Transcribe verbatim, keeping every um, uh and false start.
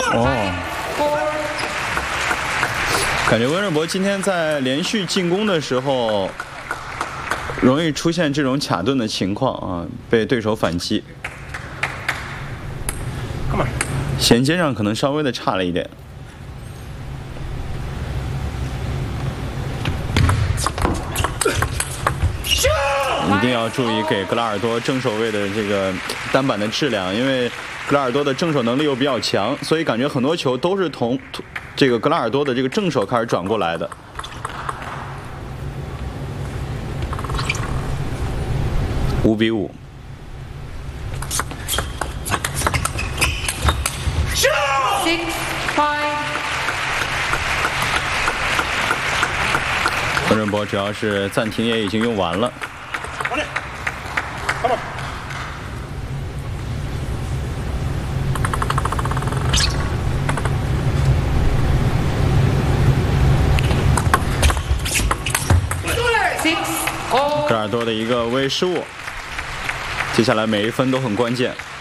哦，感觉温热博今天在连续进攻的时候，容易出现这种卡顿的情况啊，被对手反击。衔接上可能稍微的差了一点。一定要注意给格拉尔多正手位的这个单板的质量，因为格拉尔多的正手能力又比较强，所以感觉很多球都是从这个格拉尔多的这个正手开始转过来的。五比五。 Six five。 温润博主要是暂停也已经用完了。格拉尔多的一个微失误，接下来每一分都很关键。